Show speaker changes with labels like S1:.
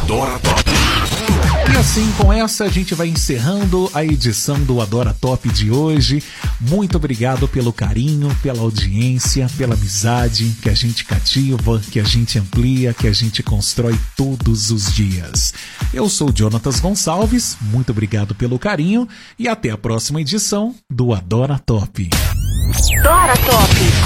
S1: Adora Top.
S2: E assim, com essa, a gente vai encerrando a edição do Adora Top de hoje. Muito obrigado pelo carinho, pela audiência, pela amizade que a gente cativa, que a gente amplia, que a gente constrói todos os dias. Eu sou Jonatas Gonçalves, muito obrigado pelo carinho e até a próxima edição do Adora Top.
S3: Adora Top.